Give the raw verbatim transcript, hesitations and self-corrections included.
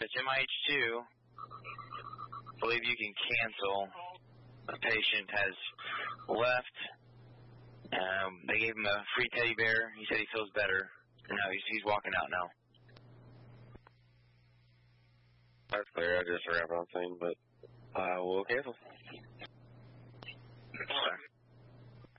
H M I H two, I believe you can cancel. The patient has left. Um, they gave him a free teddy bear. He said he feels better. No, he's, he's walking out now. That's clear. I just forgot about the thing, but I will cancel. Sorry.